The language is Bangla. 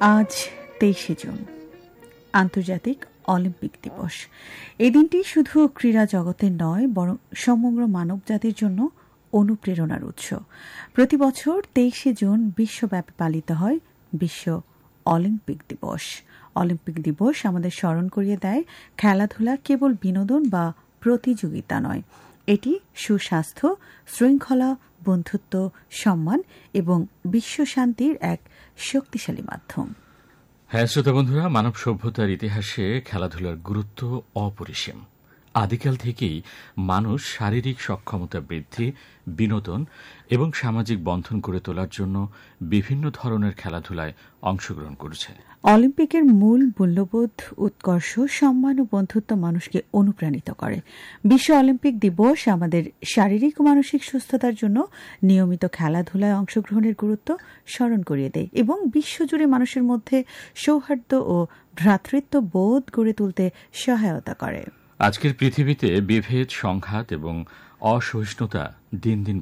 আজ 23শে জুন আন্তর্জাতিক অলিম্পিক দিবস। এই দিনটি শুধু ক্রীড়া জগতের নয়, বরং সমগ্র মানবজাতির জন্য অনুপ্রেরণার উৎস। প্রতি বছর 23শে জুন বিশ্বব্যাপী পালিত হয় বিশ্ব অলিম্পিক দিবস। অলিম্পিক দিবস আমাদের স্মরণ করিয়ে দেয় খেলাধুলা কেবল বিনোদন বা প্রতিযোগিতা নয়, এটি সুস্বাস্থ্য, শৃঙ্খলা, বন্ধুত্ব, সম্মান এবং বিশ্বশান্তির এক শক্তিশালী মাধ্যম। হ্যাঁ শ্রোতা বন্ধুরা, মানব সভ্যতার ইতিহাসে খেলাধুলার গুরুত্ব অপরিসীম। আদিকাল থেকেই মানুষ শারীরিক সক্ষমতা বৃদ্ধি, বিনোদন এবং সামাজিক বন্ধন করে তোলার জন্য বিভিন্ন ধরনের খেলাধুলায় অংশগ্রহণ করেছে। অলিম্পিকের মূল মূল্যবোধ উৎকর্ষ, সম্মান ও বন্ধুত্ব মানুষকে অনুপ্রাণিত করে। বিশ্ব অলিম্পিক দিবস আমাদের শারীরিক ও মানসিক সুস্থতার জন্য নিয়মিত খেলাধুলায় অংশগ্রহণের গুরুত্ব স্মরণ করিয়ে দেয় এবং বিশ্বজুড়ে মানুষের মধ্যে সৌহার্দ্য ও ভ্রাতৃত্ব বোধ গড়ে তুলতে সহায়তা করে। আজকের পৃথিবীতে বিভেদ, সংঘাত এবং অসহিষ্ণুতা দিন দিন